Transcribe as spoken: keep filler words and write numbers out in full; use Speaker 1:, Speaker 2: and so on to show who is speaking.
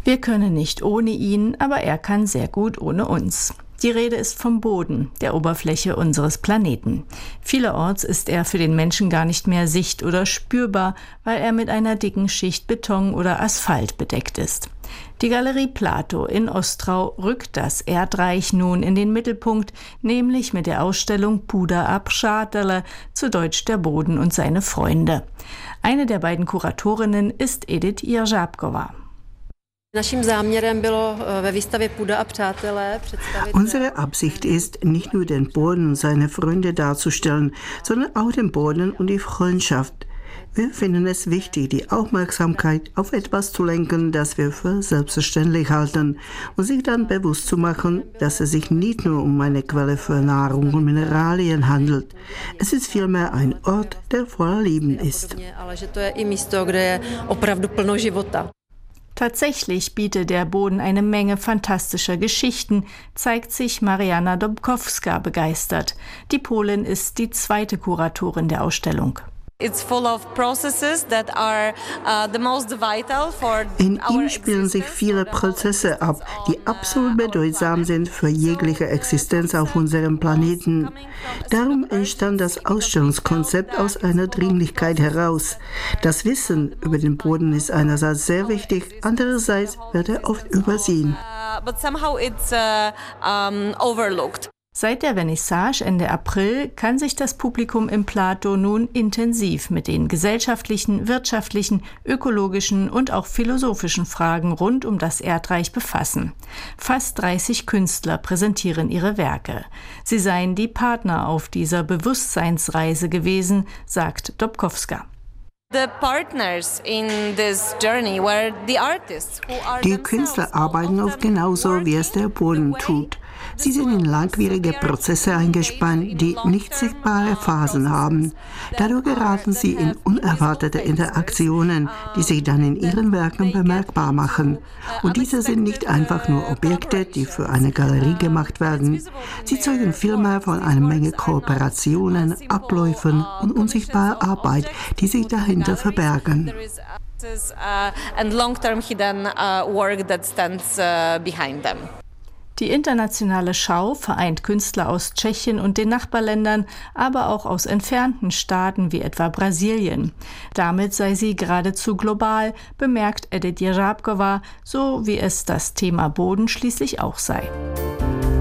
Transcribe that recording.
Speaker 1: Wir können nicht ohne ihn, aber er kann sehr gut ohne uns. Die Rede ist vom Boden, der Oberfläche unseres Planeten. Vielerorts ist er für den Menschen gar nicht mehr sicht- oder spürbar, weil er mit einer dicken Schicht Beton oder Asphalt bedeckt ist. Die Galerie Plato in Ostrau rückt das Erdreich nun in den Mittelpunkt, nämlich mit der Ausstellung Půda a přátelé, zu Deutsch der Boden und seine Freunde. Eine der beiden Kuratorinnen ist Edith Jeřábková.
Speaker 2: Unsere Absicht ist, nicht nur den Boden und seine Freunde darzustellen, sondern auch den Boden und die Freundschaft. Wir finden es wichtig, die Aufmerksamkeit auf etwas zu lenken, das wir für selbstverständlich halten, und sich dann bewusst zu machen, dass es sich nicht nur um eine Quelle für Nahrung und Mineralien handelt. Es ist vielmehr ein Ort, der voller Leben ist.
Speaker 1: Tatsächlich bietet der Boden eine Menge fantastischer Geschichten, zeigt sich Marianna Dąbkowska begeistert. Die Polin ist die zweite Kuratorin der Ausstellung.
Speaker 2: In ihm spielen sich viele Prozesse ab, die absolut bedeutsam sind für jegliche Existenz auf unserem Planeten. Darum entstand das Ausstellungskonzept aus einer Dringlichkeit heraus. Das Wissen über den Boden ist einerseits sehr wichtig, andererseits wird er oft übersehen.
Speaker 1: Seit der Vernissage Ende April kann sich das Publikum im Plato nun intensiv mit den gesellschaftlichen, wirtschaftlichen, ökologischen und auch philosophischen Fragen rund um das Erdreich befassen. Fast dreißig Künstler präsentieren ihre Werke. Sie seien die Partner auf dieser Bewusstseinsreise gewesen, sagt Dąbkowska.
Speaker 2: Die Künstler arbeiten oft genauso, wie es der Boden tut. Sie sind in langwierige Prozesse eingespannt, die nicht sichtbare Phasen haben. Dadurch geraten sie in unerwartete Interaktionen, die sich dann in ihren Werken bemerkbar machen. Und diese sind nicht einfach nur Objekte, die für eine Galerie gemacht werden. Sie zeugen vielmehr von einer Menge Kooperationen, Abläufen und unsichtbarer Arbeit, die sich dahinter verbergen.
Speaker 1: Die internationale Schau vereint Künstler aus Tschechien und den Nachbarländern, aber auch aus entfernten Staaten wie etwa Brasilien. Damit sei sie geradezu global, bemerkt Edith Jeřábková, so wie es das Thema Boden schließlich auch sei.